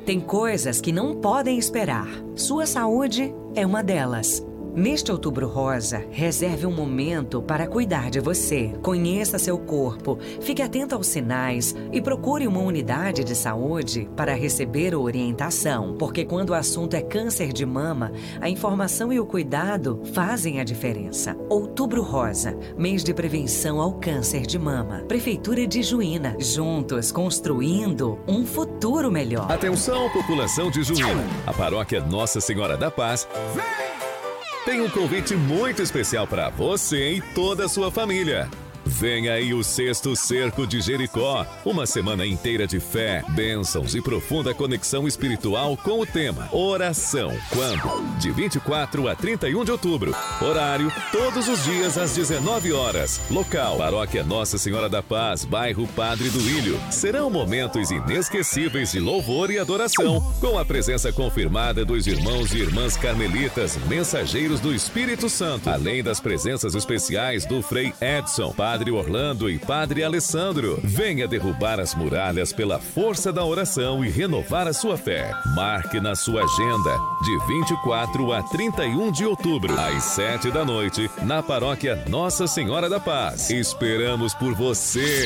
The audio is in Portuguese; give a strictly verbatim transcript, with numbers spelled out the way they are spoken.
Tem coisas que não podem esperar. Sua saúde é uma delas. Neste Outubro Rosa, reserve um momento para cuidar de você. Conheça seu corpo, fique atento aos sinais e procure uma unidade de saúde para receber orientação. Porque quando o assunto é câncer de mama, a informação e o cuidado fazem a diferença. Outubro Rosa, mês de prevenção ao câncer de mama. Prefeitura de Juína, juntos construindo um futuro melhor. Atenção, população de Juína. A paróquia Nossa Senhora da Paz tem um convite muito especial para você e toda a sua família. Vem aí o sexto Cerco de Jericó, uma semana inteira de fé, bênçãos e profunda conexão espiritual com o tema Oração. Quando? De vinte e quatro a trinta e um de outubro. Horário, todos os dias às dezenove horas. Local, Paróquia Nossa Senhora da Paz, bairro Padre do Ilho. Serão momentos inesquecíveis de louvor e adoração, com a presença confirmada dos irmãos e irmãs carmelitas, mensageiros do Espírito Santo, além das presenças especiais do Frei Edson, Padre Orlando e Padre Alessandro. Venha derrubar as muralhas pela força da oração e renovar a sua fé. Marque na sua agenda, de vinte e quatro a trinta e um de outubro, às sete da noite, na Paróquia Nossa Senhora da Paz. Esperamos por você!